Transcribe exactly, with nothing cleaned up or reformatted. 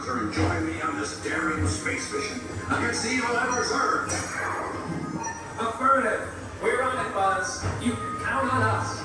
Officer and join me on this daring space mission against the evil Emperor's Earth? Affirmative. We're on it, Buzz. You can count on us.